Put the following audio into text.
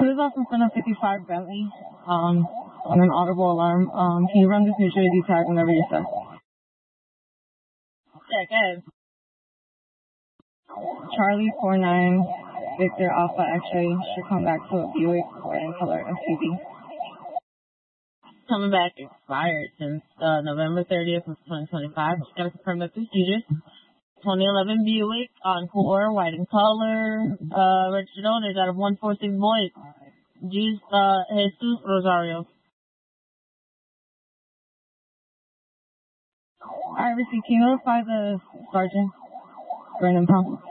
Who's off in front of 55 Bentley, on an audible alarm. Can you run this New Jersey tag whenever you're set? Yeah, go ahead. Charlie 49 Victor Alpha X-ray should come back to a Buick red in color SUV. Coming back expired since November 30th of 2025. Just gotta confirm the procedures. 2011 Buick Encore, white in color, registered owners out of 146 Boyd. Jesus Rosario. Alright, Richie, can you notify the sergeant, Brandon Powell?